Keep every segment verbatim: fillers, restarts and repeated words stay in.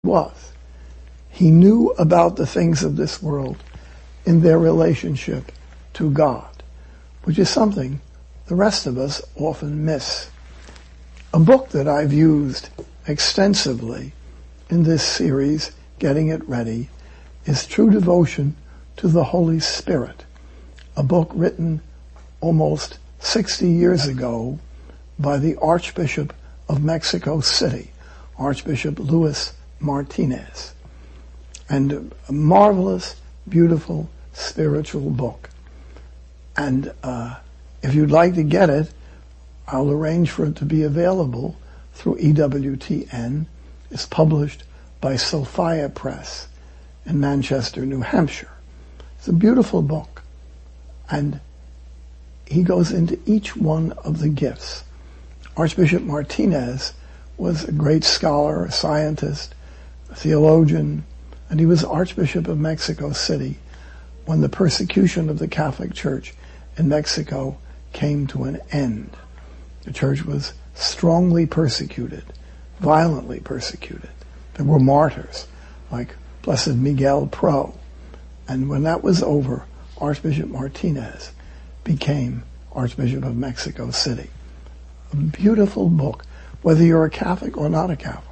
was. He knew about the things of this world in their relationship to God, which is something the rest of us often miss. A book that I've used extensively in this series, Getting It Ready, is True Devotion to the Holy Spirit, a book written almost sixty years ago by the Archbishop of Mexico City, Archbishop Luis Martinez. And a marvelous, beautiful, spiritual book. And uh, if you'd like to get it, I'll arrange for it to be available through E W T N. It's published by Sophia Press in Manchester, New Hampshire. It's a beautiful book. And he goes into each one of the gifts. Archbishop Martinez was a great scholar, a scientist, a theologian, and he was Archbishop of Mexico City when the persecution of the Catholic Church in Mexico came to an end. The church was strongly persecuted, violently persecuted. There were martyrs like Blessed Miguel Pro. And when that was over, Archbishop Martinez became Archbishop of Mexico City. A beautiful book, whether you're a Catholic or not a Catholic.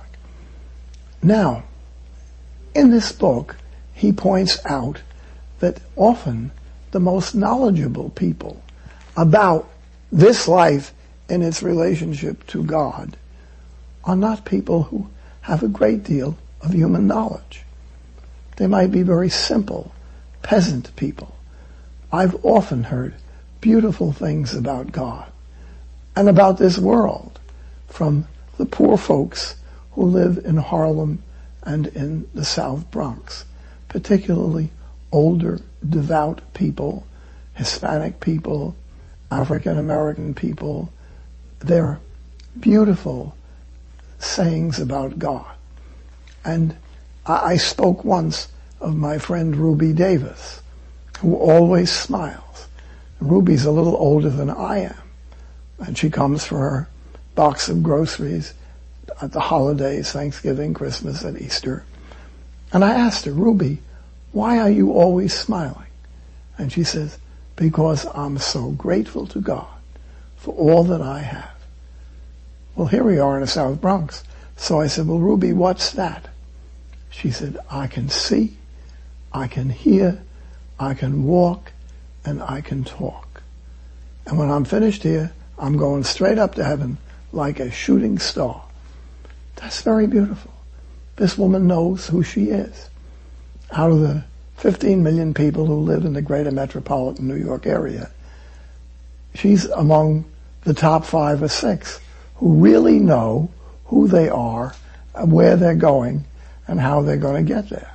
Now, in this book, he points out that often the most knowledgeable people about this life in its relationship to God are not people who have a great deal of human knowledge. They might be very simple, peasant people. I've often heard beautiful things about God and about this world from the poor folks who live in Harlem and in the South Bronx, particularly older, devout people, Hispanic people, African American people. They're beautiful sayings about God. And I spoke once of my friend Ruby Davis, who always smiles. Ruby's a little older than I am, and she comes for her box of groceries at the holidays, Thanksgiving, Christmas, and Easter. And I asked her, Ruby, why are you always smiling? And she says, because I'm so grateful to God for all that I have. Well, here we are in the South Bronx. So I said, well, Ruby, what's that? She said, I can see, I can hear, I can walk, and I can talk. And when I'm finished here, I'm going straight up to heaven like a shooting star. That's very beautiful. This woman knows who she is. Out of the fifteen million people who live in the greater metropolitan New York area, she's among the top five or six who really know who they are, where they're going, and how they're going to get there.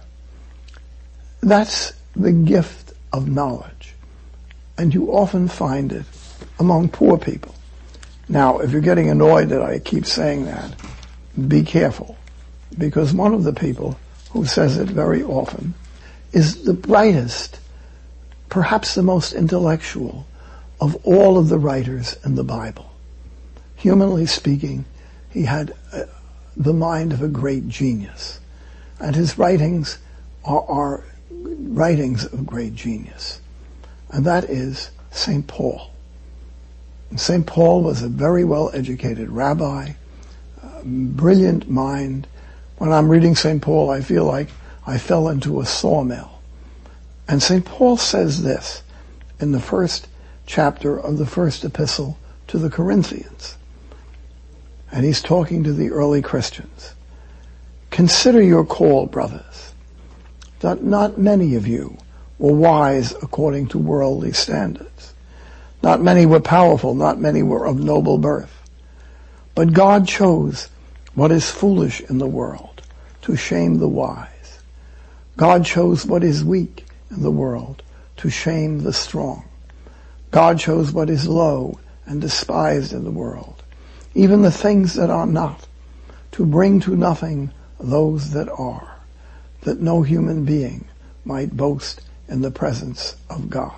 That's the gift of knowledge. And you often find it among poor people. Now, if you're getting annoyed that I keep saying that, be careful. Because one of the people who says it very often is the brightest, perhaps the most intellectual of all of the writers in the Bible. Humanly speaking, he had uh, the mind of a great genius. And his writings are, are writings of great genius. And that is Saint Paul. And Saint Paul was a very well-educated rabbi, a brilliant mind. When I'm reading Saint Paul, I feel like I fell into a sawmill. And Saint Paul says this in the first chapter of the first epistle to the Corinthians. And he's talking to the early Christians. Consider your call, brothers, that not many of you were wise according to worldly standards. Not many were powerful, not many were of noble birth. But God chose what is foolish in the world to shame the wise. God chose what is weak in the world to shame the strong. God chose what is low and despised in the world, even the things that are not, to bring to nothing those that are, that no human being might boast in the presence of God.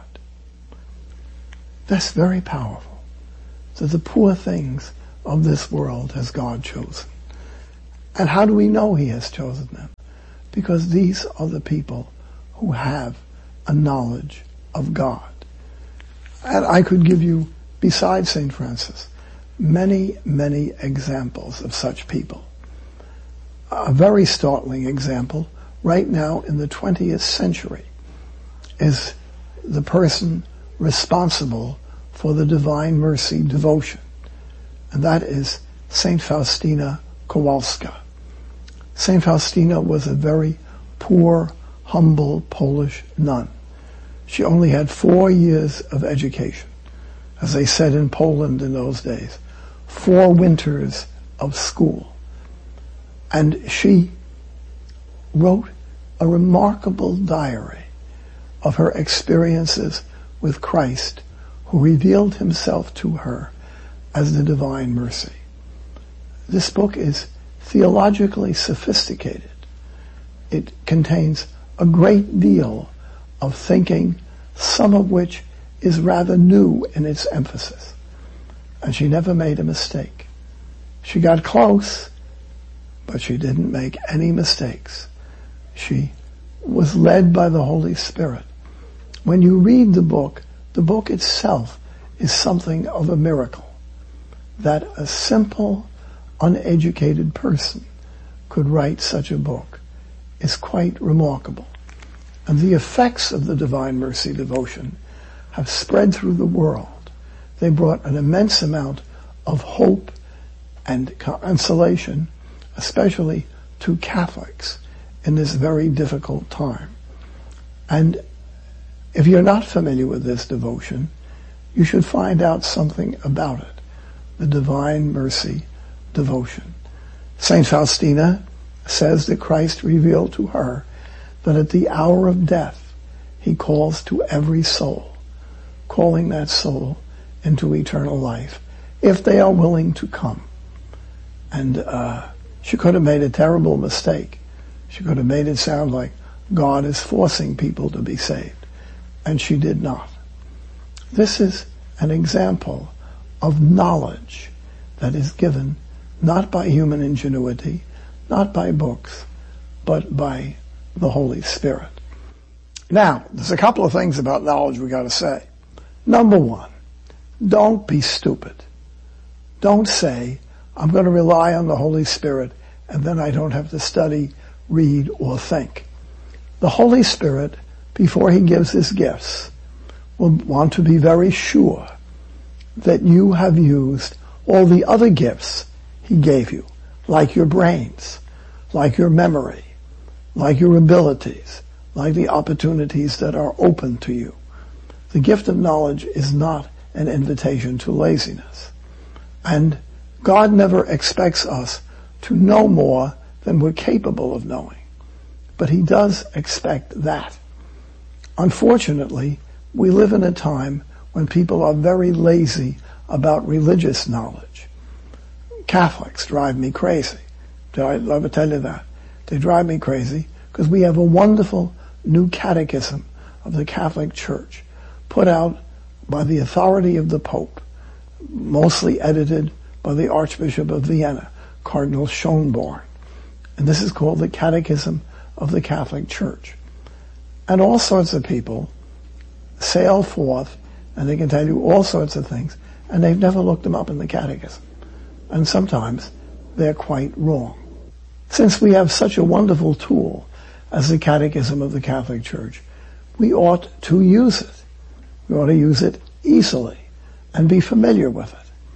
That's very powerful. So the poor things of this world has God chosen. And how do we know he has chosen them? Because these are the people who have a knowledge of God. And I could give you, besides Saint Francis, many, many examples of such people. A very startling example right now in the twentieth century is the person responsible for the Divine Mercy devotion, and that is Saint Faustina Kowalska. Saint Faustina was a very poor, humble Polish nun. She only had four years of education. As they said in Poland in those days, four winters of school. And she wrote a remarkable diary of her experiences with Christ, who revealed himself to her as the Divine Mercy. This book is theologically sophisticated. It contains a great deal of thinking, some of which is rather new in its emphasis. And she never made a mistake. She got close, but she didn't make any mistakes. She was led by the Holy Spirit. When you read the book, the book itself is something of a miracle. That a simple, uneducated person could write such a book is quite remarkable. And the effects of the Divine Mercy devotion have spread through the world. They brought an immense amount of hope and consolation, especially to Catholics in this very difficult time. And if you're not familiar with this devotion, you should find out something about it, the Divine Mercy devotion. Saint Faustina says that Christ revealed to her that at the hour of death, he calls to every soul, calling that soul into eternal life, if they are willing to come. And uh, she could have made a terrible mistake. She could have made it sound like God is forcing people to be saved. And she did not. This is an example of knowledge that is given not by human ingenuity, not by books, but by the Holy Spirit. Now, there's a couple of things about knowledge we got to say. Number one, don't be stupid. Don't say, I'm going to rely on the Holy Spirit and then I don't have to study, read, or think. The Holy Spirit, before he gives his gifts, will want to be very sure that you have used all the other gifts he gave you, like your brains, like your memory, like your abilities, like the opportunities that are open to you. The gift of knowledge is not an invitation to laziness. And God never expects us to know more than we're capable of knowing. But he does expect that. Unfortunately, we live in a time when people are very lazy about religious knowledge. Catholics drive me crazy. I love to tell you that. They drive me crazy because we have a wonderful new catechism of the Catholic Church put out by the authority of the Pope, mostly edited by the Archbishop of Vienna, Cardinal Schönborn. And this is called the Catechism of the Catholic Church. And all sorts of people sail forth and they can tell you all sorts of things, and they've never looked them up in the catechism. And sometimes they're quite wrong. Since we have such a wonderful tool as the Catechism of the Catholic Church, we ought to use it. We ought to use it easily and be familiar with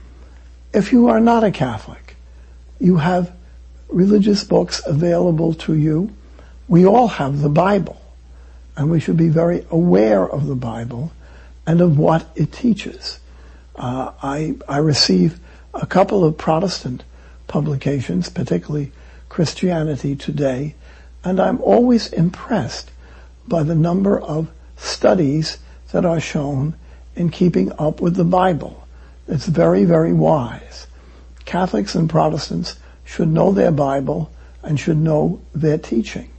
it. If you are not a Catholic, you have religious books available to you. We all have the Bible, and we should be very aware of the Bible and of what it teaches. Uh, I, I receive a couple of Protestant publications, particularly Christianity Today, and I'm always impressed by the number of studies that are shown in keeping up with the Bible. It's very, very wise. Catholics and Protestants should know their Bible and should know their teaching.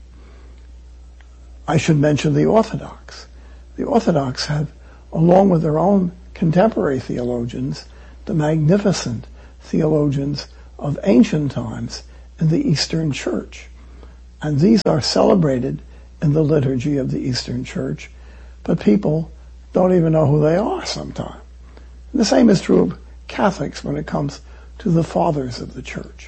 I should mention the Orthodox. The Orthodox have, along with their own contemporary theologians, the magnificent theologians of ancient times in the Eastern Church. And these are celebrated in the liturgy of the Eastern Church, but people don't even know who they are sometimes. And the same is true of Catholics when it comes to the fathers of the Church.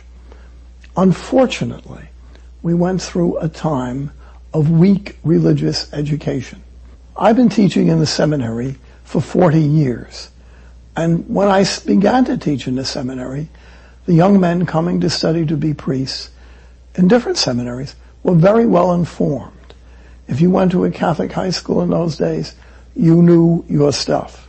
Unfortunately, we went through a time of weak religious education. I've been teaching in the seminary for forty years. And when I began to teach in the seminary, the young men coming to study to be priests in different seminaries were very well informed. If you went to a Catholic high school in those days, you knew your stuff.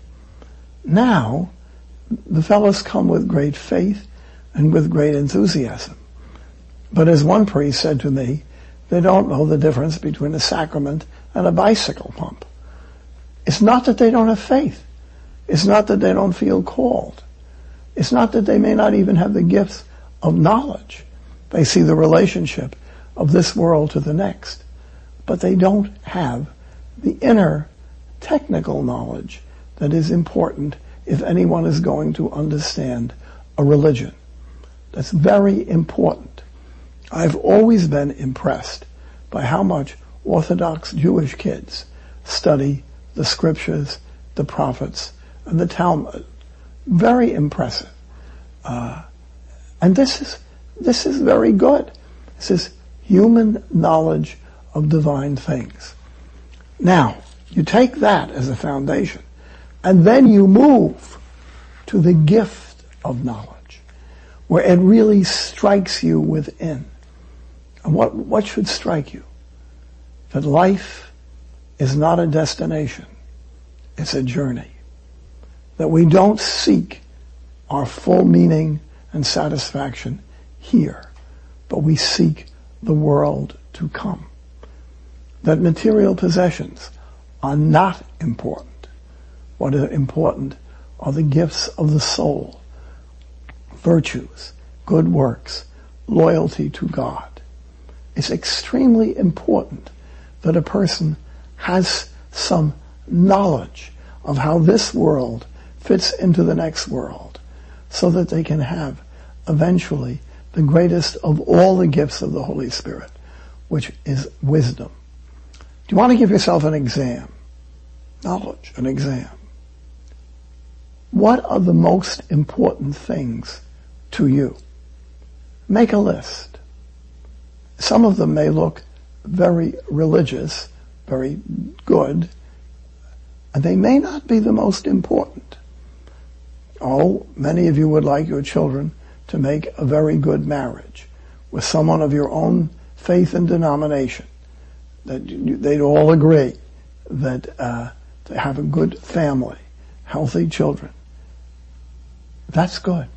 Now, the fellows come with great faith and with great enthusiasm. But as one priest said to me, they don't know the difference between a sacrament and a bicycle pump. It's not that they don't have faith. It's not that they don't feel called. It's not that they may not even have the gifts of knowledge. They see the relationship of this world to the next. But they don't have the inner technical knowledge that is important if anyone is going to understand a religion. That's very important. I've always been impressed by how much Orthodox Jewish kids study the scriptures, the prophets, and the Talmud. Very impressive. Uh, and this is, this is very good. This is human knowledge of divine things. Now, you take that as a foundation, and then you move to the gift of knowledge, where it really strikes you within. And what, what should strike you? That life is not a destination, it's a journey. That we don't seek our full meaning and satisfaction here, but we seek the world to come. That material possessions are not important. What is important are the gifts of the soul, virtues, good works, loyalty to God. It's extremely important that a person has some knowledge of how this world fits into the next world, so that they can have eventually the greatest of all the gifts of the Holy Spirit, which is wisdom. Do you want to give yourself an exam? Knowledge, an exam. What are the most important things to you? Make a list. Some of them may look very religious, very good, and they may not be the most important. Oh, many of you would like your children to make a very good marriage with someone of your own faith and denomination, that you, they'd all agree that uh, to have a good family, healthy children. That's good.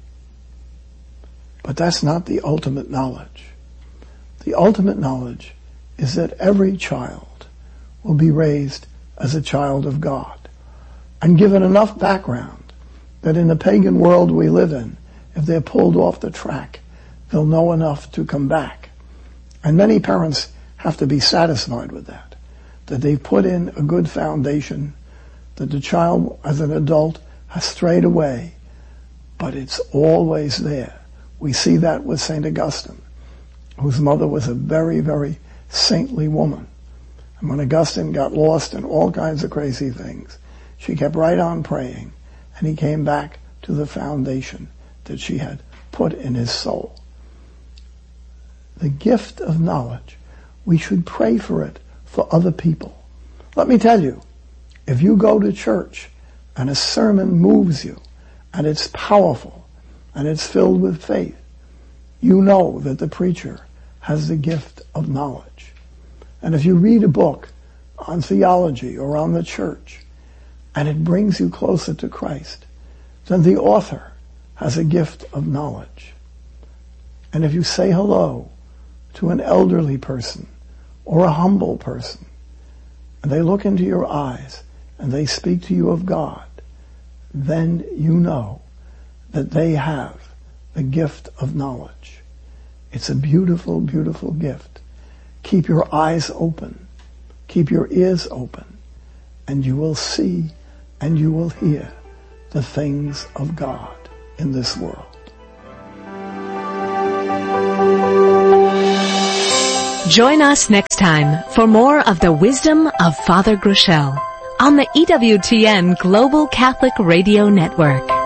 But that's not the ultimate knowledge. The ultimate knowledge is that every child will be raised as a child of God and given enough background that in the pagan world we live in, if they're pulled off the track, they'll know enough to come back. And many parents have to be satisfied with that, that they've put in a good foundation, that the child as an adult has strayed away, but it's always there. We see that with Saint Augustine, whose mother was a very, very saintly woman. And when Augustine got lost in all kinds of crazy things, she kept right on praying, and he came back to the foundation that she had put in his soul. The gift of knowledge, we should pray for it for other people. Let me tell you, if you go to church and a sermon moves you, and it's powerful, and it's filled with faith, you know that the preacher has the gift of knowledge. And if you read a book on theology or on the church, and it brings you closer to Christ, then the author has a gift of knowledge. And if you say hello to an elderly person or a humble person, and they look into your eyes and they speak to you of God, then you know that they have the gift of knowledge. It's a beautiful, beautiful gift. Keep your eyes open. Keep your ears open. And you will see and you will hear the things of God in this world. Join us next time for more of the wisdom of Father Groeschel on the E W T N Global Catholic Radio Network.